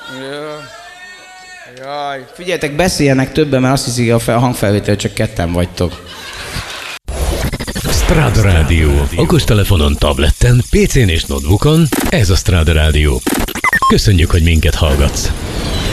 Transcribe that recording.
Jaj, figyeljetek, beszéljenek többen, mert azt hiszik, a hangfelvétel csak ketten vagytok. Strada Rádió. Okostelefonon, tabletten, PC-n és notebookon. Ez a Strada Rádió. Köszönjük, hogy minket hallgatsz.